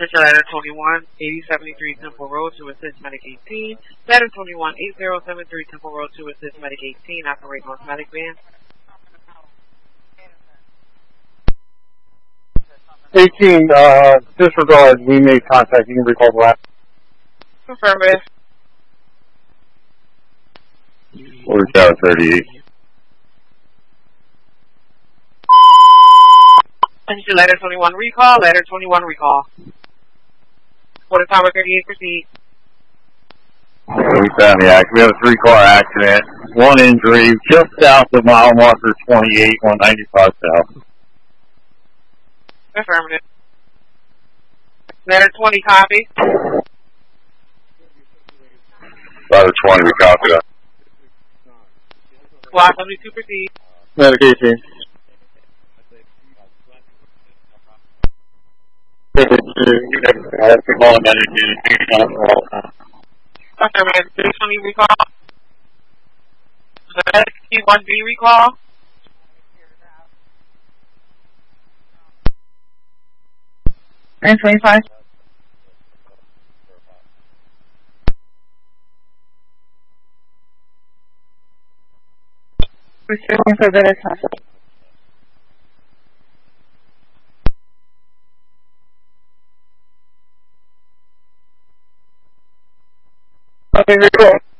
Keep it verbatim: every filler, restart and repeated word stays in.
Officer Ladder twenty-one, eighty seventy-three Temple Road to assist Medic eighteen. Ladder twenty-one, eighty seventy-three Temple Road to assist Medic eighteen. Operate North Medic Van. eighteen, uh, disregard. We made contact. You can recall the last. Affirmative. Order Tower thirty-eight. Officer Ladder twenty-one, recall. Ladder twenty-one, recall. Order Tower thirty-eight, proceed. We found the accident. We have a three-car accident. One injury just south of mile marker twenty-eight, one ninety-five south. Affirmative. Ladder twenty, copy. Ladder twenty, we copy that. Squad seventy-two, proceed. Medic eighteen. Affirmative. three twenty, recall. Medic T one B, recall. nine twenty-five. Pursuing for better time. Okay, recall.